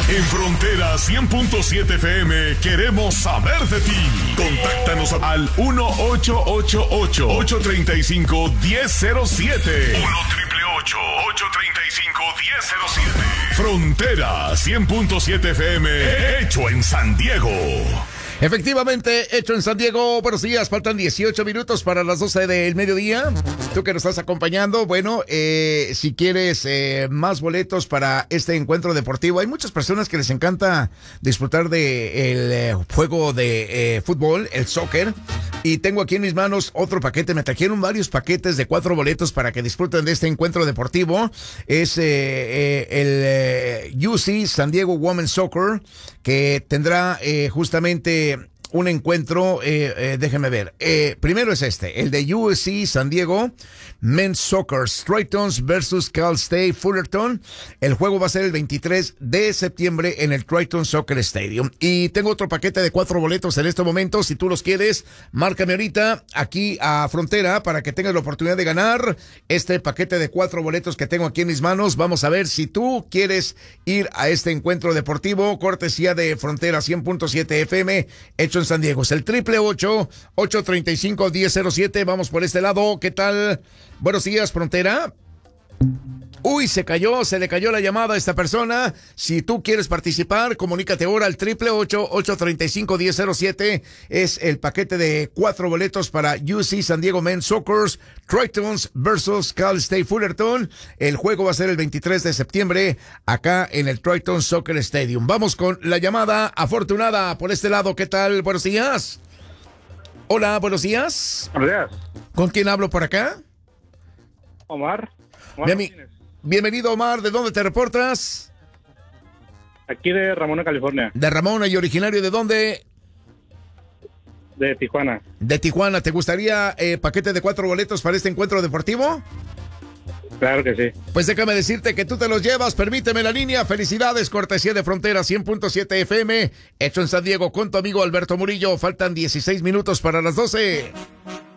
En Frontera 100.7 FM queremos saber de ti. Contáctanos al 1-888-835-1007. 1-888-835-1007. Frontera 100.7 FM, hecho en San Diego. Efectivamente, hecho en San Diego. Buenos días, faltan 18 minutos para las 12 del mediodía. Tú que nos estás acompañando, bueno, si quieres más boletos para este encuentro deportivo, hay muchas personas que les encanta disfrutar de el juego de fútbol, el soccer, y tengo aquí en mis manos otro paquete. Me trajeron varios paquetes de 4 boletos para que disfruten de este encuentro deportivo. Es el UC San Diego Women's Soccer, que tendrá justamente un encuentro, déjenme ver. Primero es el de USC San Diego Men's Soccer, Trojans versus Cal State Fullerton. El juego va a ser el 23 de septiembre en el Triton Soccer Stadium. Y tengo otro paquete de 4 boletos en este momento. Si tú los quieres, márcame ahorita aquí a Frontera para que tengas la oportunidad de ganar este paquete de 4 boletos que tengo aquí en mis manos. Vamos a ver si tú quieres ir a este encuentro deportivo, cortesía de Frontera 100.7 FM, hecho en San Diego. Es el 888-835-1007. Vamos por este lado. ¿Qué tal? Buenos días, Frontera. Uy, se le cayó la llamada a esta persona. Si tú quieres participar, comunícate ahora al 888-835-1007. Es el paquete de 4 boletos para UC San Diego Men's Soccer, Trojans versus Cal State Fullerton. El juego va a ser el 23 de septiembre acá en el Triton Soccer Stadium. Vamos con la lllamada afortunada por este lado. ¿Qué tal? Buenos días. Hola, buenos días. Buenos días. ¿Con quién hablo por acá? Omar. Bienvenido, Omar. ¿De dónde te reportas? Aquí de Ramona, California. De Ramona. ¿Y originario de dónde? De Tijuana. De Tijuana. ¿Te gustaría paquete de 4 boletos para este encuentro deportivo? Claro que sí. Pues déjame decirte que tú te los llevas. Permíteme la línea. Felicidades, cortesía de Frontera 100.7 FM, hecho en San Diego con tu amigo Alberto Murillo. Faltan 16 minutos para las 12.